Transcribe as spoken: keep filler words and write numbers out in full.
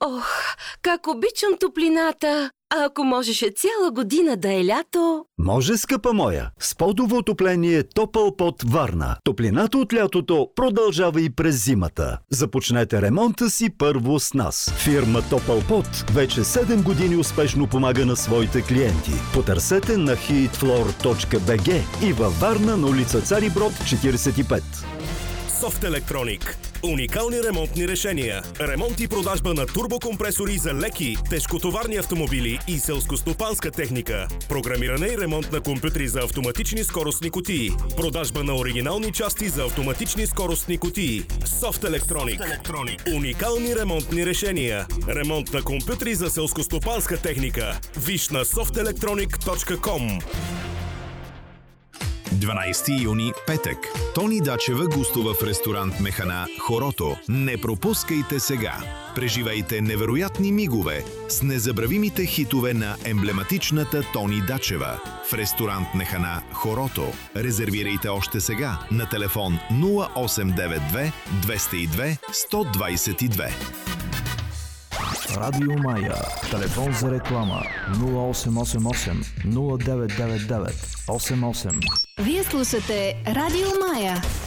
Ох, как обичам топлината! А ако можеше цяла година да е лято... Може, скъпа моя. С подово отопление Топъл Под Варна. Топлината от лятото продължава и през зимата. Започнете ремонта си първо с нас. Фирма Топъл Под вече седем години успешно помага на своите клиенти. Потърсете на хитфлор точка би джи и във Варна на улица Цариброд четиридесет и пет. Софт Електрик. Уникални ремонтни решения. Ремонт и продажба на турбокомпресори за леки, тежкотоварни автомобили и селскостопанска техника. Програмиране и ремонт на компютри за автоматични скоростни кутии. Продажба на оригинални части за автоматични скоростни кутии. Софт Електрик. Уникални ремонтни решения. Ремонт на компютри за селскостопанска техника. Виж на софт електрик точка ком. дванайсети юни, петък. Тони Дачева гостува в ресторант Механа Хорото. Не пропускайте сега! Преживейте невероятни мигове с незабравимите хитове на емблематичната Тони Дачева в ресторант Механа Хорото. Резервирайте още сега на телефон нула осем девет две двеста и две сто двадесет и две. Радио Мая. Телефон за реклама нула осем осем осем нула девет девет девет осем осем. Вие слушате Радио Мая.